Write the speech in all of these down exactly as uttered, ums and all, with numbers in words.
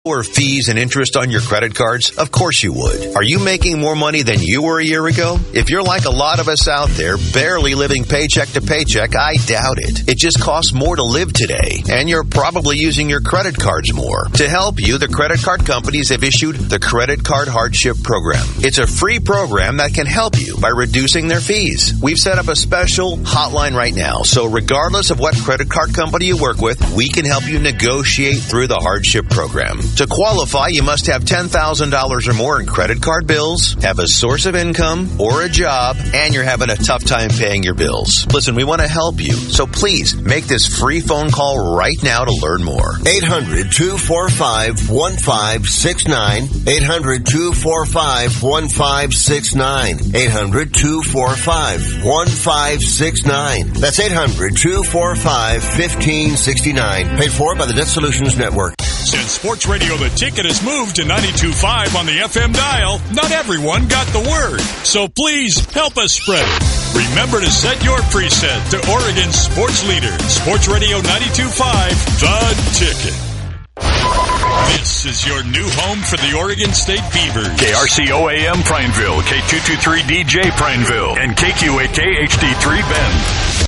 Lower fees and interest on your credit cards? Of course you would. Are you making more money than you were a year ago? If you're like a lot of us out there, barely living paycheck to paycheck, I doubt it. It just costs more to live today, and you're probably using your credit cards more. To help you, the credit card companies have issued the Credit Card Hardship Program. It's a free program that can help you by reducing their fees. We've set up a special hotline right now, so regardless of what credit card company you work with, we can help you negotiate through the hardship program. To qualify, you must have ten thousand dollars or more in credit card bills, have a source of income or a job, and you're having a tough time paying your bills. Listen, we want to help you, so please make this free phone call right now to learn more. eight hundred, two four five, one five six nine. eight hundred, two four five, one five six nine. eight hundred, two four five, one five six nine. That's eight hundred, two four five, one five six nine. Paid for by the Debt Solutions Network. Since Sports Radio The Ticket has moved to ninety-two point five on the F M dial, not everyone got the word. So please help us spread it. Remember to set your preset to Oregon's sports leader, Sports Radio ninety-two point five, The Ticket. This is your new home for the Oregon State Beavers. K R C O A M Prineville, K two twenty-three D J Prineville, and K Q A K H D three Bend.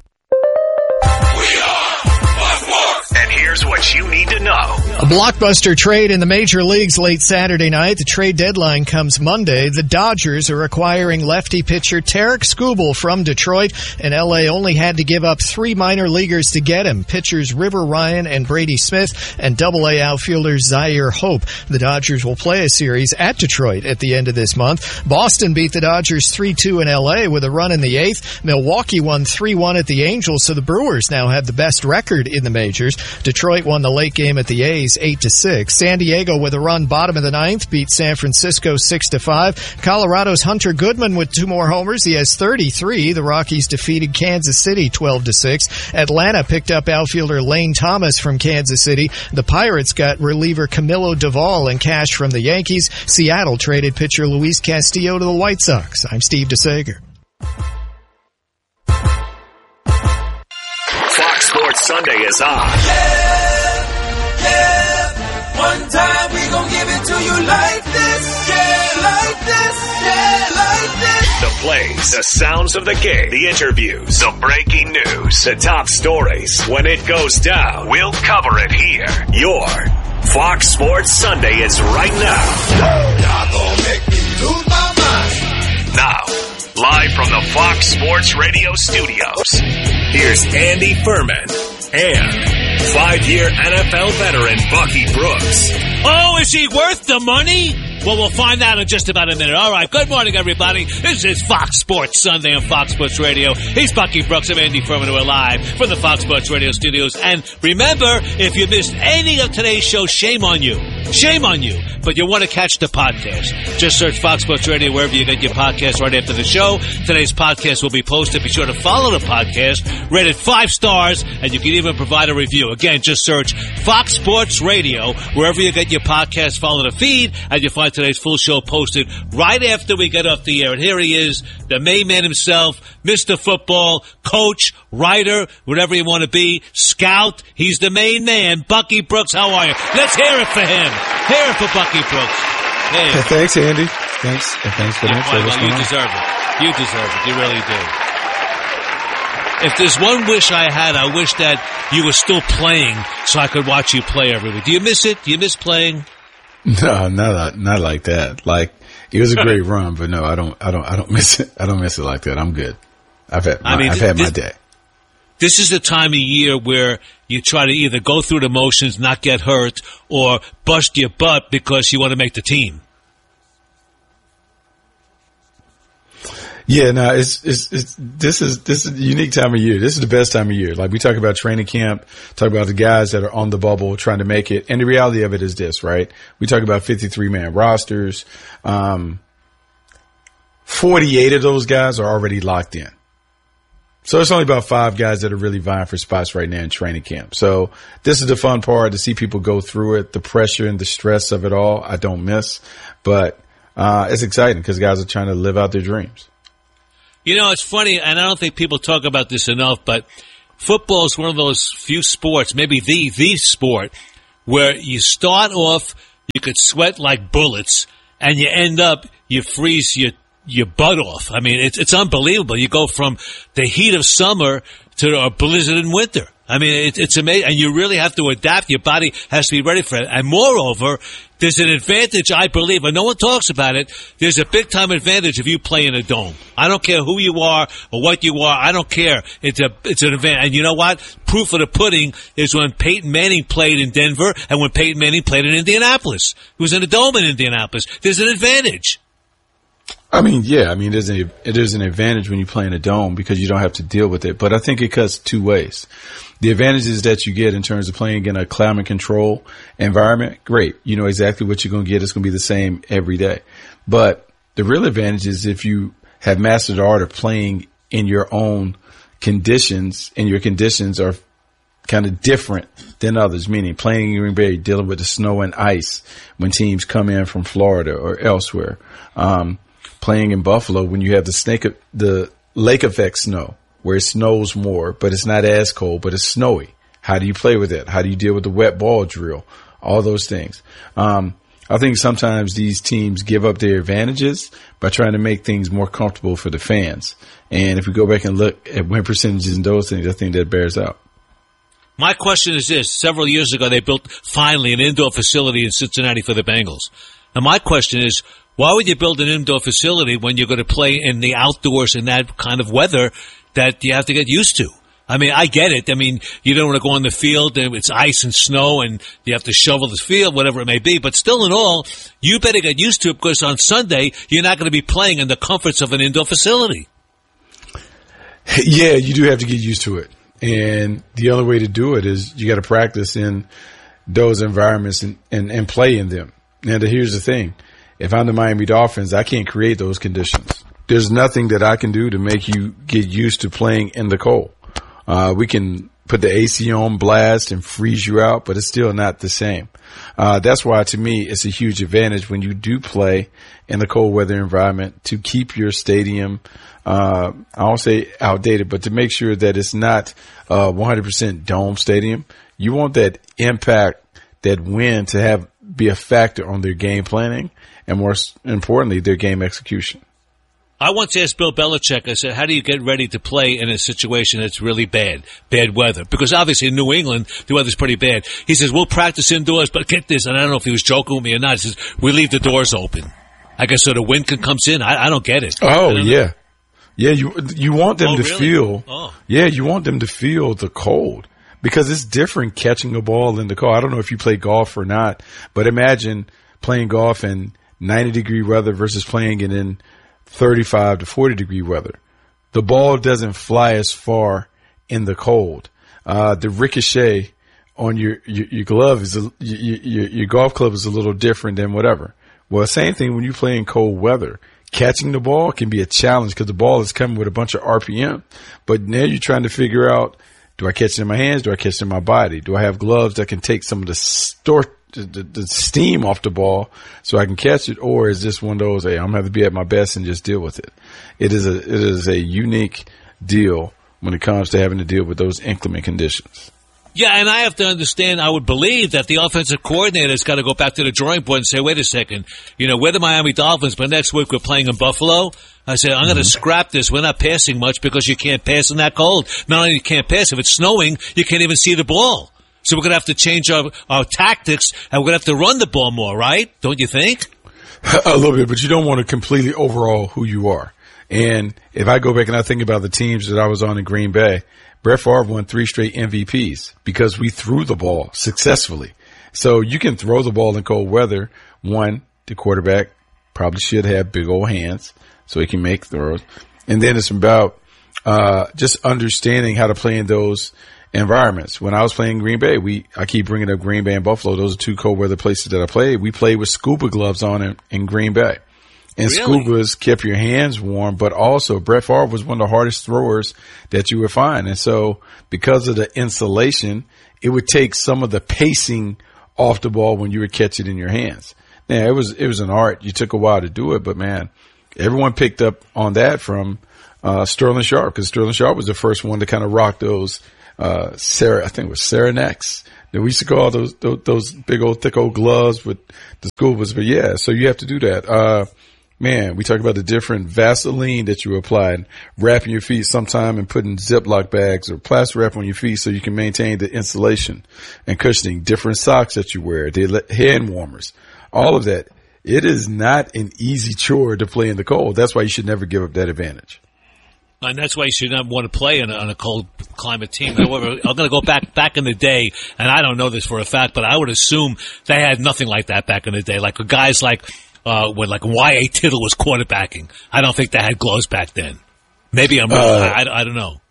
Here's what you need to know. A blockbuster trade in the major leagues late Saturday night. The trade deadline comes Monday. The Dodgers are acquiring lefty pitcher Tarik Skubal from Detroit, and L A only had to give up three minor leaguers to get him. Pitchers River Ryan and Brady Smith and double A outfielder Zaire Hope. The Dodgers will play a series at Detroit at the end of this month. Boston beat the Dodgers three two in L A with a run in the eighth. Milwaukee won three one at the Angels, so the Brewers now have the best record in the majors. Detroit won the late game at the A's eight to six. San Diego with a run bottom of the ninth beat San Francisco six to five. Colorado's Hunter Goodman with two more homers. He has thirty-three. The Rockies defeated Kansas City twelve to six. Atlanta picked up outfielder Lane Thomas from Kansas City. The Pirates got reliever Camilo Doval and cash from the Yankees. Seattle traded pitcher Luis Castillo to the White Sox. I'm Steve DeSager. Fox Sports Sunday is on. Yeah, yeah. One time we gon' give it to you like this. Yeah, like this. Yeah, like this. The plays, the sounds of the game, the interviews, the breaking news, the top stories. When it goes down, we'll cover it here. Your Fox Sports Sunday is right now. Y'all gon' make me lose my mind. Now, live from the Fox Sports Radio studios, here's Andy Furman and five-year N F L veteran Bucky Brooks. Oh, is he worth the money? Well, we'll find out in just about a minute. All right, good morning, everybody. This is Fox Sports Sunday on Fox Sports Radio. He's Bucky Brooks. I'm Andy Furman. We're live from the Fox Sports Radio studios. And remember, if you missed any of today's show, shame on you. Shame on you. But you want to catch the podcast. Just search Fox Sports Radio wherever you get your podcast right after the show. Today's podcast will be posted. Be sure to follow the podcast. Rate it five stars, and you can even provide a review. Again, just search Fox Sports Radio wherever you get your podcast. Follow the feed, and you'll find today's full show posted right after we get off the air. And here he is, the main man himself, Mister Football, coach, writer, whatever you want to be, scout. He's the main man, Bucky Brooks. How are you? Let's hear it for him. Hear it for Bucky Brooks. Hey, thanks, Andy. Thanks. Thanks for that. Well, well, you deserve it. You deserve it. You really do. If there's one wish I had, I wish that you were still playing so I could watch you play every week. Do you miss it? Do you miss playing? No, not not like that. Like, it was a great run, but no, I don't, I don't, I don't miss it. I don't miss it like that. I'm good. I've had, my, I mean, I've had this, my day. This is the time of year where you try to either go through the motions, not get hurt, or bust your butt because you want to make the team. Yeah, no, it's, it's, it's, this is, this is a unique time of year. This is the best time of year. Like, we talk about training camp, talk about the guys that are on the bubble trying to make it. And the reality of it is this, right? We talk about fifty-three man rosters. Um, forty-eight of those guys are already locked in. So it's only about five guys that are really vying for spots right now in training camp. So this is the fun part, to see people go through it. The pressure and the stress of it all, I don't miss. But, uh, it's exciting because guys are trying to live out their dreams. You know, it's funny, and I don't think people talk about this enough, but football is one of those few sports, maybe the the sport, where you start off, you could sweat like bullets, and you end up, you freeze your your butt off. I mean, it's it's unbelievable. You go from the heat of summer to a blizzard in winter. I mean, it, it's amazing, and you really have to adapt. Your body has to be ready for it. And moreover, there's an advantage, I believe, and no one talks about it. There's a big-time advantage if you play in a dome. I don't care who you are or what you are. I don't care. It's a it's an advantage. And you know what? Proof of the pudding is when Peyton Manning played in Denver and when Peyton Manning played in Indianapolis. He was in a dome in Indianapolis. There's an advantage. I mean, yeah, I mean, there's a, it is an advantage when you play in a dome because you don't have to deal with it. But I think it cuts two ways. The advantages that you get in terms of playing in a climate control environment, great. You know exactly what you're going to get. It's going to be the same every day. But the real advantage is if you have mastered the art of playing in your own conditions, and your conditions are kind of different than others, meaning playing in Green Bay, dealing with the snow and ice when teams come in from Florida or elsewhere. Um, playing in Buffalo when you have the snake, the lake effect snow, where it snows more, but it's not as cold, but it's snowy. How do you play with it? How do you deal with the wet ball drill? All those things. Um, I think sometimes these teams give up their advantages by trying to make things more comfortable for the fans. And if we go back and look at win percentages and those things, I think that bears out. My question is this. Several years ago, they built finally an indoor facility in Cincinnati for the Bengals. And my question is, why would you build an indoor facility when you're going to play in the outdoors in that kind of weather that you have to get used to? I mean, I get it. I mean, you don't want to go on the field and it's ice and snow and you have to shovel the field, whatever it may be. But still in all, you better get used to it because on Sunday, you're not going to be playing in the comforts of an indoor facility. Yeah, you do have to get used to it. And the only way to do it is you got to practice in those environments and, and, and play in them. Now, here's the thing. If I'm the Miami Dolphins, I can't create those conditions. There's nothing that I can do to make you get used to playing in the cold. Uh, we can put the A C on blast and freeze you out, but it's still not the same. Uh, that's why, to me, it's a huge advantage when you do play in the cold weather environment to keep your stadium, uh, I won't say outdated, but to make sure that it's not a one hundred percent dome stadium. You want that impact, that win to have be a factor on their game planning and, more importantly, their game execution. I once asked Bill Belichick, I said, how do you get ready to play in a situation that's really bad, bad weather? Because obviously in New England, the weather's pretty bad. He says, we'll practice indoors, but get this, and I don't know if he was joking with me or not. He says, we leave the doors open. I guess so the wind can comes in. I, I don't get it. Oh, yeah. Yeah, you you want them oh, to really? feel, oh. yeah, you want them to feel the cold. Because it's different catching a ball in the cold. I don't know if you play golf or not, but imagine playing golf in ninety degree weather versus playing it in thirty-five to forty degree weather. The ball doesn't fly as far in the cold. Uh, the ricochet on your, your, your glove is, a, your, your, your golf club is a little different than whatever. Well, same thing when you play in cold weather. Catching the ball can be a challenge because the ball is coming with a bunch of R P M. But now you're trying to figure out, do I catch it in my hands? Do I catch it in my body? Do I have gloves that can take some of the store, the, the, the steam off the ball so I can catch it? Or is this one of those, hey, I'm going to have to be at my best and just deal with it? It is a, it is a unique deal when it comes to having to deal with those inclement conditions. Yeah, and I have to understand, I would believe that the offensive coordinator's got to go back to the drawing board and say, wait a second, you know, we're the Miami Dolphins, but next week we're playing in Buffalo. I said, I'm going to mm-hmm. scrap this. We're not passing much because you can't pass in that cold. Not only you can't pass, if it's snowing, you can't even see the ball. So we're going to have to change our, our tactics, and we're going to have to run the ball more, right? Don't you think? A little bit, but you don't want to completely overhaul who you are. And if I go back and I think about the teams that I was on in Green Bay, Brett Favre won three straight M V Ps because we threw the ball successfully. So you can throw the ball in cold weather. One, the quarterback probably should have big old hands so he can make throws. And then it's about uh just understanding how to play in those environments. When I was playing Green Bay, we I keep bringing up Green Bay and Buffalo. Those are two cold weather places that I played. We played with scuba gloves on in, in Green Bay. And really? Scubas kept your hands warm, but also Brett Favre was one of the hardest throwers that you would find. And so because of the insulation, it would take some of the pacing off the ball when you would catch it in your hands. Now, it was, it was an art. You took a while to do it, but man, everyone picked up on that from, uh, Sterling Sharpe, because Sterling Sharpe was the first one to kind of rock those, uh, Sarah, I think it was Saranax. We used to call those, those, those big old thick old gloves with the school was, but yeah, so you have to do that. Uh, man, we talk about the different Vaseline that you apply and wrapping your feet sometime and putting Ziploc bags or plastic wrap on your feet so you can maintain the insulation and cushioning, different socks that you wear, the hand warmers, all of that. It is not an easy chore to play in the cold. That's why you should never give up that advantage. And that's why you should not want to play on a, on a cold climate team. However, I'm going to go back back in the day, and I don't know this for a fact, but I would assume they had nothing like that back in the day. Like guys like uh, when like Y A Tittle was quarterbacking. I don't think they had gloves back then. Maybe I'm wrong. Uh, I, I don't know.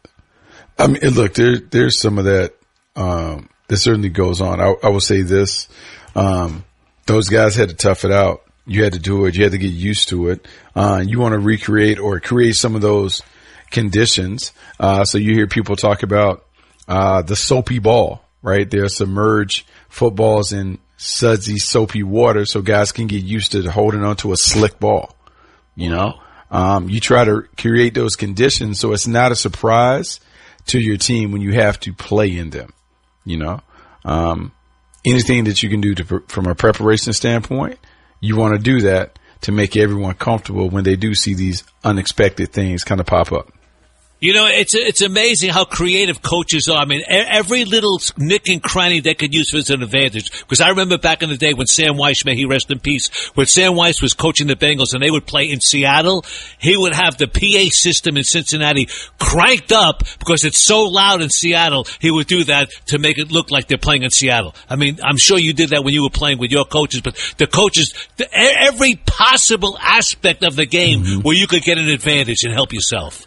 I mean, look, there there's some of that. Um, that certainly goes on. I, I will say this: um, those guys had to tough it out. You had to do it. You had to get used to it. Uh, you want to recreate or create some of those conditions. Uh, so you hear people talk about, uh, the soapy ball, right? They're submerged footballs in sudsy, soapy water so guys can get used to holding onto a slick ball. You know, um, you try to create those conditions so it's not a surprise to your team when you have to play in them. You know, um, anything that you can do to, from a preparation standpoint, you want to do that to make everyone comfortable when they do see these unexpected things kind of pop up. You know, it's it's amazing how creative coaches are. I mean, every little nick and cranny they could use as an advantage. Because I remember back in the day when Sam Weiss, may he rest in peace, when Sam Weiss was coaching the Bengals and they would play in Seattle, he would have the P A system in Cincinnati cranked up because it's so loud in Seattle. He would do that to make it look like they're playing in Seattle. I mean, I'm sure you did that when you were playing with your coaches, but the coaches, the, every possible aspect of the game mm-hmm. where you could get an advantage and help yourself.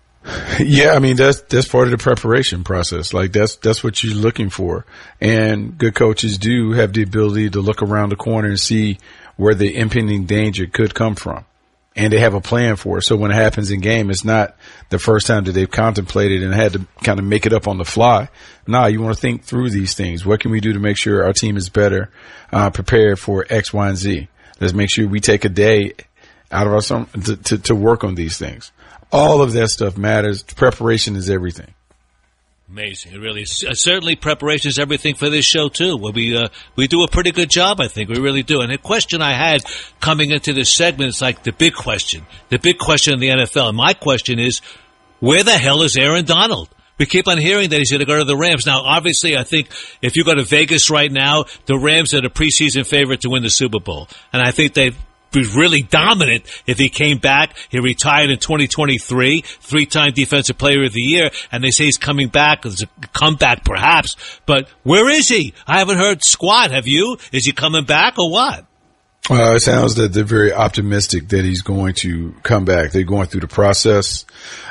Yeah, I mean, that's, that's part of the preparation process. Like that's, that's what you're looking for. And good coaches do have the ability to look around the corner and see where the impending danger could come from. And they have a plan for it. So when it happens in game, it's not the first time that they've contemplated and had to kind of make it up on the fly. Nah, you want to think through these things. What can we do to make sure our team is better, uh, prepared for X, Y, and Z? Let's make sure we take a day out of our summer to, to, to work on these things. All of that stuff matters. Preparation is everything. Amazing. It really is. Uh, certainly preparation is everything for this show, too. Where we, uh, we do a pretty good job, I think. We really do. And the question I had coming into this segment is like the big question. The big question in the N F L. And my question is, where the hell is Aaron Donald? We keep on hearing that he's going to go to the Rams. Now, obviously, I think if you go to Vegas right now, the Rams are the preseason favorite to win the Super Bowl. And I think they've was really dominant if he came back. He retired in twenty twenty-three, three-time Defensive Player of the Year, and they say he's coming back. It's a comeback, perhaps. But where is he? I haven't heard squat. Have you? Is he coming back or what? Uh, it sounds that they're very optimistic that he's going to come back. They're going through the process.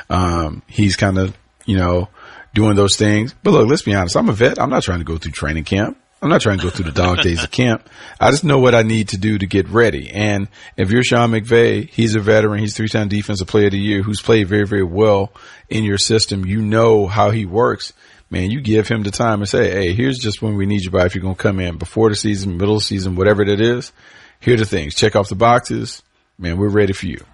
Um, he's kind of, you know, doing those things. But look, let's be honest. I'm a vet. I'm not trying to go through training camp. I'm not trying to go through the dog days of camp. I just know what I need to do to get ready. And if you're Sean McVay, he's a veteran. He's three-time Defensive Player of the Year who's played very, very well in your system. You know how he works. Man, you give him the time and say, hey, here's just when we need you by if you're going to come in before the season, middle of the season, whatever it is. Here are the things. Check off the boxes. Man, we're ready for you.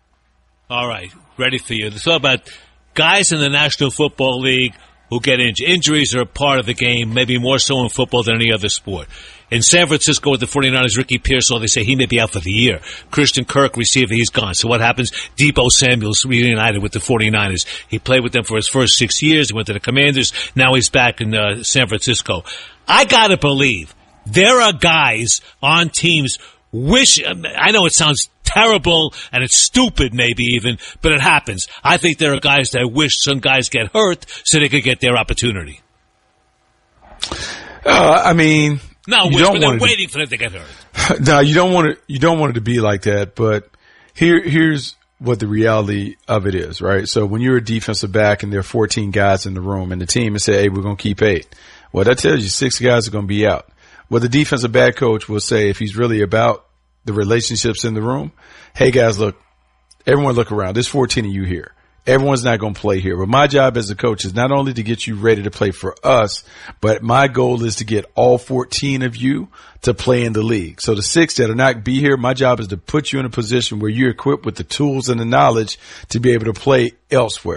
All right. Ready for you. It's all about guys in the National Football League who get injured. Injuries are a part of the game, maybe more so in football than any other sport. In San Francisco with the 49ers, Ricky Pearsall, they say he may be out for the year. Christian Kirk, receiver, he's gone. So what happens? Deebo Samuel's reunited with the 49ers. He played with them for his first six years. He went to the Commanders. Now he's back in uh, San Francisco. I gotta believe there are guys on teams wish, I know it sounds terrible and it's stupid maybe even, but it happens. I think there are guys that wish some guys get hurt so they could get their opportunity. Uh, I mean, no, wish, but they're waiting to, for them to get hurt. No, you don't want it. You don't want it to be like that. But here, here's what the reality of it is, right? So when you're a defensive back and there are fourteen guys in the room, and the team has said, "Hey, we're going to keep eight." Well, that tells you six guys are going to be out. Well, the defensive back coach will say, if he's really about the relationships in the room, hey guys, look, everyone look around. There's fourteen of you here. Everyone's not going to play here. But my job as a coach is not only to get you ready to play for us, but my goal is to get all fourteen of you to play in the league. So the six that are not be here, my job is to put you in a position where you're equipped with the tools and the knowledge to be able to play elsewhere.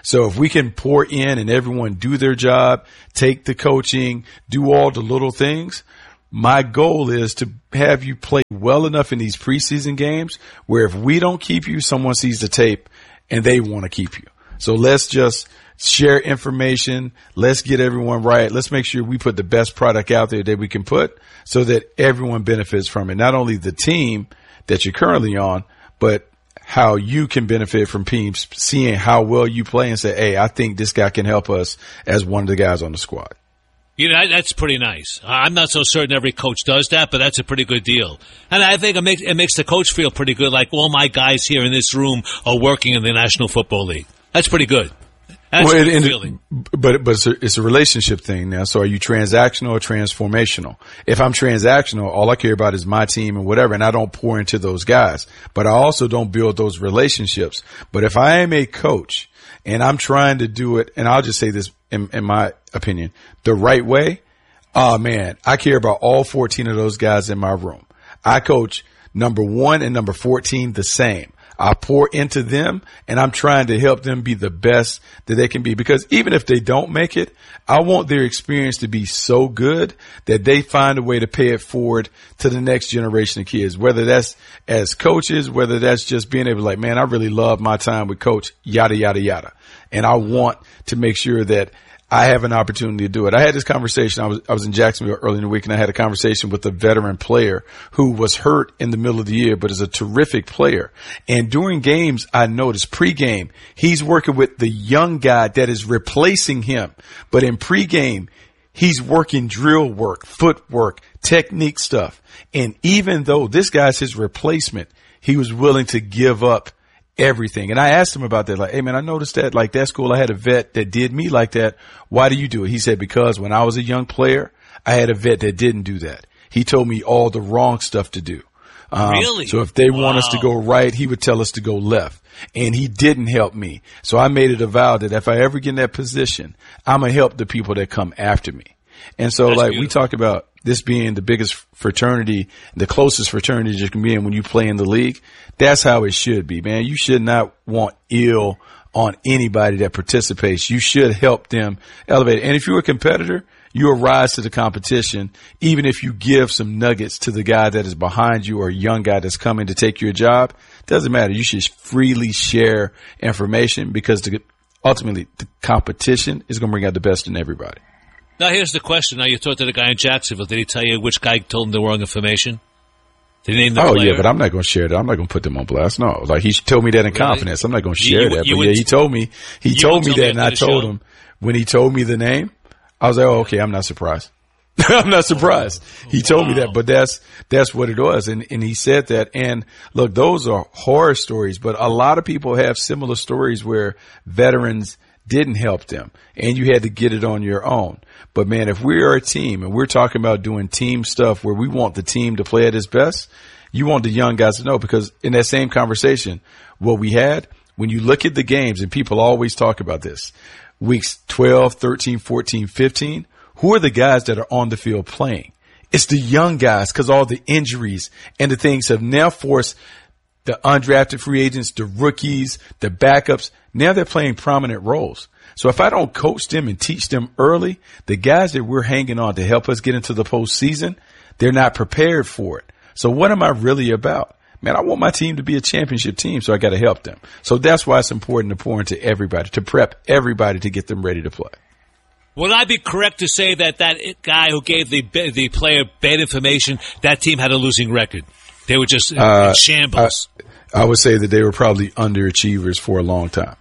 So if we can pour in and everyone do their job, take the coaching, do all the little things, my goal is to have you play well enough in these preseason games where if we don't keep you, someone sees the tape and they want to keep you. So let's just share information. Let's get everyone right. Let's make sure we put the best product out there that we can put so that everyone benefits from it. Not only the team that you're currently on, but how you can benefit from teams seeing how well you play and say, hey, I think this guy can help us as one of the guys on the squad. You know, that's pretty nice. I'm not so certain every coach does that, but that's a pretty good deal. And I think it makes, it makes the coach feel pretty good, like all my guys here in this room are working in the National Football League. That's pretty good. That's well, a good and, feeling. But, but it's a, it's a relationship thing now. So are you transactional or transformational? If I'm transactional, all I care about is my team and whatever, and I don't pour into those guys. But I also don't build those relationships. But if I am a coach and I'm trying to do it, and I'll just say this in, in my opinion, the right way, oh man, I care about all fourteen of those guys in my room. I coach number one and number fourteen the same. I pour into them, and I'm trying to help them be the best that they can be. Because even if they don't make it, I want their experience to be so good that they find a way to pay it forward to the next generation of kids, whether that's as coaches, whether that's just being able to like, man, I really love my time with coach, yada, yada, yada. And I want to make sure that I have an opportunity to do it. I had this conversation. I was, I was in Jacksonville early in the week, and I had a conversation with a veteran player who was hurt in the middle of the year, but is a terrific player. And during games, I noticed pregame, he's working with the young guy that is replacing him. But in pregame, he's working drill work, footwork, technique stuff. And even though this guy's his replacement, he was willing to give up everything. And I asked him about that. Like, hey man, I noticed that like that school, I had a vet that did me like that. Why do you do it? He said, because when I was a young player, I had a vet that didn't do that. He told me all the wrong stuff to do. Um, really? So if they wow. want us to go right, he would tell us to go left. And he didn't help me. So I made it a vow that if I ever get in that position, I'm going to help the people that come after me. And so That's like beautiful. we talk about this being the biggest fraternity, the closest fraternity you can be in when you play in the league. That's how it should be, man. You should not want ill on anybody that participates. You should help them elevate. And if you're a competitor, you'll rise to the competition, even if you give some nuggets to the guy that is behind you or a young guy that's coming to take your job. Doesn't matter. You should freely share information because the, ultimately the competition is going to bring out the best in everybody. Now, here's the question. Now, you talked to the guy in Jacksonville. Did he tell you which guy told him the wrong information? Did he name the oh, player? yeah, but I'm not going to share that. I'm not going to put them on blast. No, like he told me that in Really? confidence. I'm not going to share You- you- that. you But would- yeah, he told me, he you told would me tell me that and I after the told show? him when he told me the name, I was like, oh, okay, I'm not surprised. I'm not surprised. He told me that, but that's, that's what it was. And, and he said that. And look, those are horror stories, but a lot of people have similar stories where veterans didn't help them and you had to get it on your own. But man, if we are a team and we're talking about doing team stuff where we want the team to play at its best, you want the young guys to know, because in that same conversation, what we had, when you look at the games, and people always talk about this, weeks twelve, thirteen, fourteen, fifteen, who are the guys that are on the field playing? It's the young guys, because all the injuries and the things have now forced the undrafted free agents, the rookies, the backups. Now they're playing prominent roles. So if I don't coach them and teach them early, the guys that we're hanging on to help us get into the postseason, they're not prepared for it. So what am I really about? Man, I want my team to be a championship team, so I got to help them. So that's why it's important to pour into everybody, to prep everybody to get them ready to play. Would I be correct to say that that guy who gave the the player bad information, that team had a losing record? They were just in, Uh, in shambles. I, I would say that they were probably underachievers for a long time.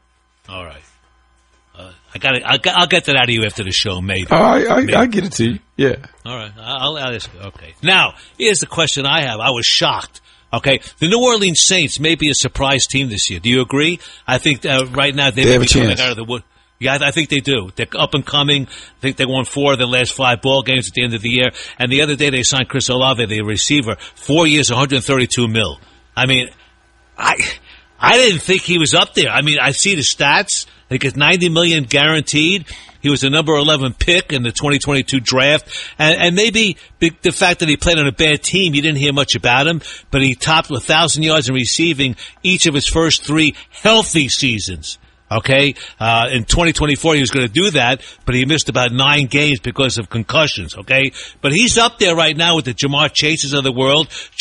All right. Uh, I got it. I'll, I'll get that out of you after the show, maybe. Oh, I, I, Maybe. I get it to you. Yeah. All right. I'll, I'll ask you. Okay. Now, here's the question I have. I was shocked. Okay. The New Orleans Saints may be a surprise team this year. Do you agree? I think uh, right now they, They may have be a coming chance. out of the wood. Yeah, I, I think they do. They're up and coming. I think they won four of their last five ball games at the end of the year. And the other day they signed Chris Olave, the receiver, four years, one hundred thirty-two mil. I mean, I I didn't think he was up there. I mean, I see the stats. I think it's ninety million guaranteed. He was the number eleven pick in the twenty twenty-two draft. And, and maybe the, the fact that he played on a bad team, you didn't hear much about him, but he topped one thousand yards in receiving each of his first three healthy seasons. Okay, uh, in twenty twenty-four he was going to do that, but he missed about nine games because of concussions. Okay, but he's up there right now with the Jamar Chases of the world.